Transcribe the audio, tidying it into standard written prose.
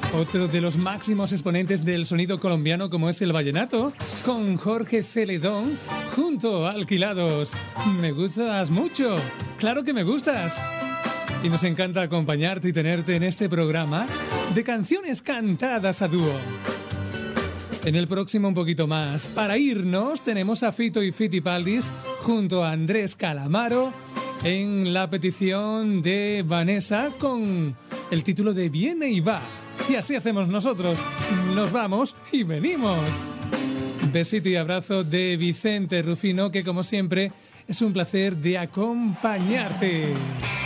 Otro de los máximos exponentes del sonido colombiano como es el vallenato, con Jorge Celedón, junto a Alquilados. Me gustas mucho, claro que me gustas. Y nos encanta acompañarte y tenerte en este programa de canciones cantadas a dúo. En el próximo un poquito más. Para irnos tenemos a Fito y Fitipaldis junto a Andrés Calamaro en la petición de Vanessa con el título de Viene y va. Y así hacemos nosotros. Nos vamos y venimos. Besito y abrazo de Vicente Rufino, que como siempre es un placer de acompañarte.